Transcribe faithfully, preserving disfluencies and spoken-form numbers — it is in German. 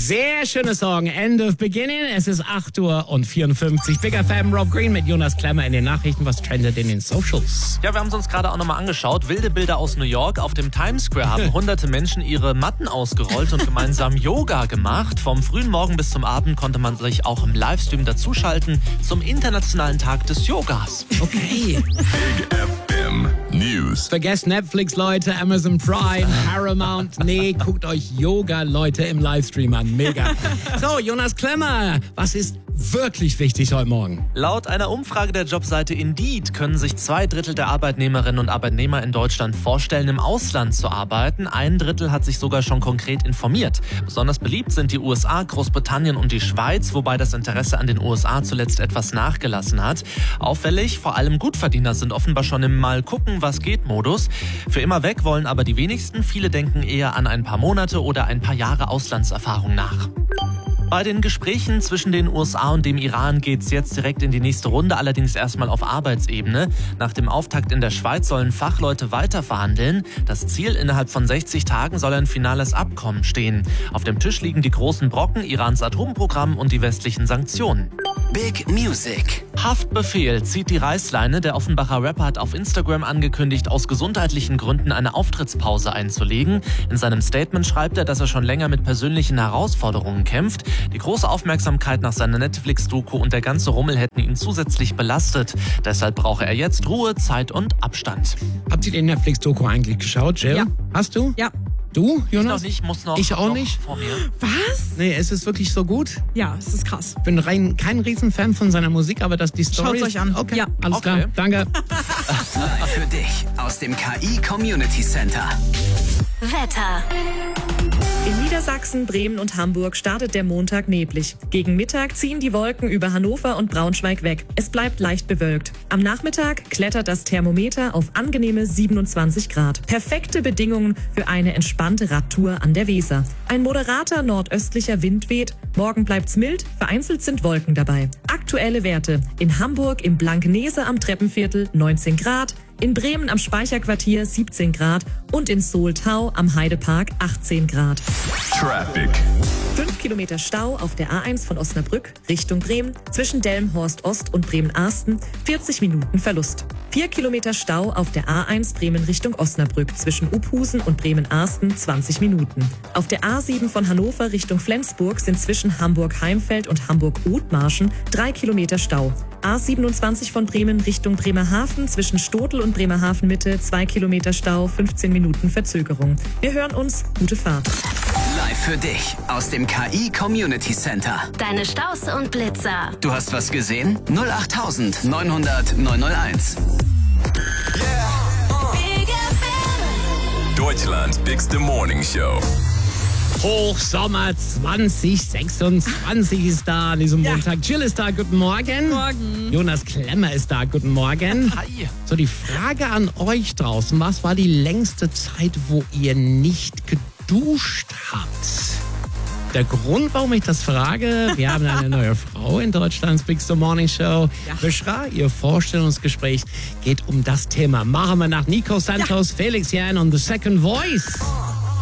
Sehr schöner Song, End of Beginning. Es ist acht Uhr und vierundfünfzig. Big F M, Rob Green mit Jonas Klemmer in den Nachrichten. Was trendet in den Socials? Ja, wir haben es uns gerade auch nochmal angeschaut. Wilde Bilder aus New York. Auf dem Times Square haben hunderte Menschen ihre Matten ausgerollt und gemeinsam Yoga gemacht. Vom frühen Morgen bis zum Abend konnte man sich auch im Livestream dazuschalten zum Internationalen Tag des Yogas. Okay. Big F M News. Vergesst Netflix, Leute, Amazon Prime, Paramount. Nee, guckt euch Yoga, Leute, im Livestream an. Mega. So, Jonas Klemmer, was ist wirklich wichtig heute Morgen? Laut einer Umfrage der Jobseite Indeed können sich zwei Drittel der Arbeitnehmerinnen und Arbeitnehmer in Deutschland vorstellen, im Ausland zu arbeiten. Ein Drittel hat sich sogar schon konkret informiert. Besonders beliebt sind die U S A, Großbritannien und die Schweiz, wobei das Interesse an den U S A zuletzt etwas nachgelassen hat. Auffällig, vor allem Gutverdiener sind offenbar schon im Mal-gucken-was-geht-Modus. Für immer weg wollen aber die wenigsten. Viele denken eher an ein paar Monate oder ein paar Jahre Auslandserfahrung nach. Bei den Gesprächen zwischen den U S A und dem Iran geht's jetzt direkt in die nächste Runde, allerdings erstmal auf Arbeitsebene. Nach dem Auftakt in der Schweiz sollen Fachleute weiter verhandeln. Das Ziel, innerhalb von sechzig Tagen soll ein finales Abkommen stehen. Auf dem Tisch liegen die großen Brocken, Irans Atomprogramm und die westlichen Sanktionen. Big Music. Haftbefehl zieht die Reißleine. Der Offenbacher Rapper hat auf Instagram angekündigt, aus gesundheitlichen Gründen eine Auftrittspause einzulegen. In seinem Statement schreibt er, dass er schon länger mit persönlichen Herausforderungen kämpft. Die große Aufmerksamkeit nach seiner Netflix-Doku und der ganze Rummel hätten ihn zusätzlich belastet. Deshalb brauche er jetzt Ruhe, Zeit und Abstand. Habt ihr den Netflix-Doku eigentlich geschaut, Jill? Ja. Hast du? Ja. Du, Ich Jonas? noch nicht, muss noch. Ich auch noch nicht. Vor mir. Was? Nee, es ist wirklich so gut. Ja, es ist krass. Ich bin rein, kein Riesenfan von seiner Musik, aber dass die Story... Schaut's euch an. Okay, Ja. alles Okay. klar. Danke. Live für dich aus dem K I Community Center. Wetter. In Niedersachsen, Bremen und Hamburg startet der Montag neblig. Gegen Mittag ziehen die Wolken über Hannover und Braunschweig weg. Es bleibt leicht bewölkt. Am Nachmittag klettert das Thermometer auf angenehme siebenundzwanzig Grad. Perfekte Bedingungen für eine entspannte Radtour an der Weser. Ein moderater nordöstlicher Wind weht. Morgen bleibt's mild, vereinzelt sind Wolken dabei. Aktuelle Werte: in Hamburg im Blankenese am Treppenviertel neunzehn Grad, in Bremen am Speicherquartier siebzehn Grad und in Soltau am Heidepark achtzehn Grad. Traffic. fünf Kilometer Stau auf der A eins von Osnabrück Richtung Bremen zwischen Delmenhorst Ost und Bremen-Arsten, vierzig Minuten Verlust. vier Kilometer Stau auf der A eins Bremen Richtung Osnabrück zwischen Uphusen und Bremen-Arsten, zwanzig Minuten. Auf der A sieben von Hannover Richtung Flensburg sind zwischen Hamburg-Heimfeld und Hamburg-Othmarschen drei Kilometer Stau. A siebenundzwanzig von Bremen Richtung Bremerhaven zwischen Stotel und Bremerhaven Mitte, zwei Kilometer Stau, fünfzehn Minuten Verzögerung. Wir hören uns, gute Fahrt. Live für dich aus dem K I Community Center. Deine Staus und Blitzer. Du hast was gesehen? null acht neunhundert neunhunderteins. Big F M. Deutschlands bigste Morning Show. Hochsommer zwanzig sechsundzwanzig ist da an diesem Montag. Jill ist da, guten Morgen. Morgen. Jonas Klemmer ist da, guten Morgen. Hi. So, die Frage an euch draußen. Was war die längste Zeit, wo ihr nicht geduscht habt? Der Grund, warum ich das frage, wir haben eine neue Frau in Deutschlands Bigste Morning Show. Ja. Bishra, ihr Vorstellungsgespräch geht um das Thema. Machen wir nach Nico Santos, Felix Jan und The Second Voice.